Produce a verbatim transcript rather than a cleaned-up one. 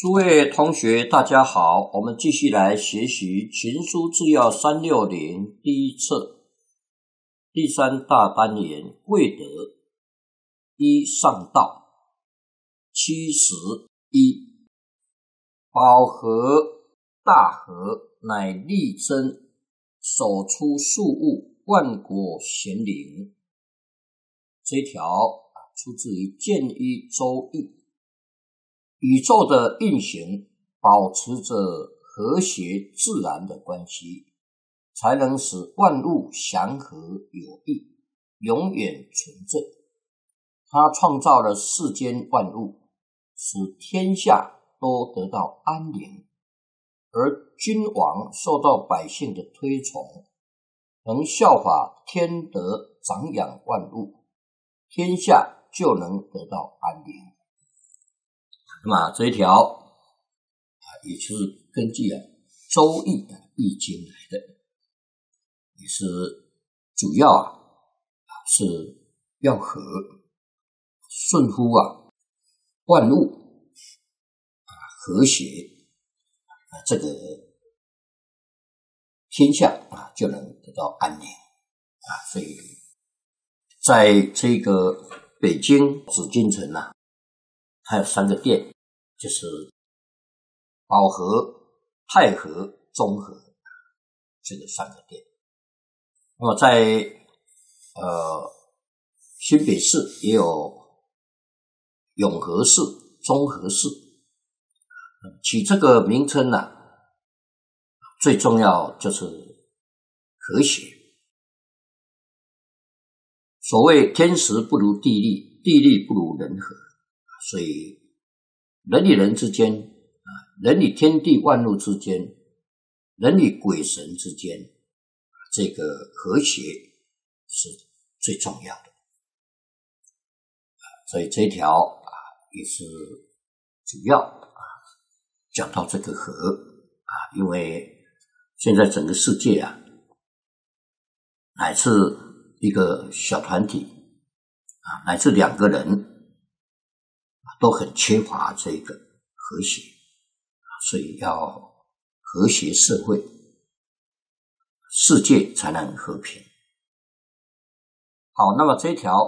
诸位同学大家好，我们继续来学习《群书治要三六零》第一册第三大单元贵德一上道七十一。保和大和，乃力争守出庶务，万国咸宁。这一条出自于建一周易。宇宙的运行保持着和谐自然的关系，才能使万物祥和有益，永远存正。他创造了世间万物，使天下都得到安宁，而君王受到百姓的推崇，能效法天德长养万物，天下就能得到安宁。那么这一条啊，也就是根据啊《周易》的《易经》来的，也是主要啊是要和顺乎啊万物啊和谐啊，这个天下啊就能得到安宁啊。所以在这个北京紫禁城啊，还有三个殿，就是保和、太和、中和，这个三个殿。那么在呃新北市也有永和市、中和市。取这个名称呢、啊，最重要就是和谐。所谓天时不如地利，地利不如人和。所以人与人之间啊，人与天地万物之间，人与鬼神之间，这个和谐是最重要的。所以这一条啊也是主要啊讲到这个和啊，因为现在整个世界啊，乃至一个小团体啊，乃至两个人都很缺乏这个和谐，所以要和谐社会，世界才能和平。好，那么这一条